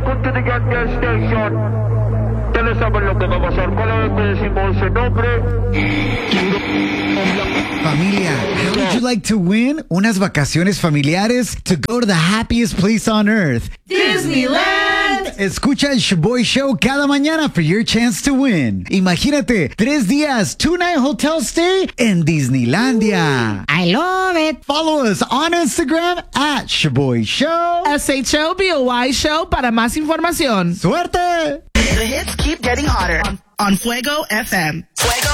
welcome to the gas station. Ustedes saben lo que va a pasar. Cada vez que decimos ese nombre... Familia, how would you like to win unas vacaciones familiares to go to the happiest place on earth? Disneyland! Escucha el Shaboy Show cada mañana for your chance to win. Imagínate, 3 días, 2-night hotel stay en Disneylandia. I love it. Follow us on Instagram at Shaboy Show. SHOBOY Show para más información. ¡Suerte! The hits keep getting hotter on Fuego FM. Fuego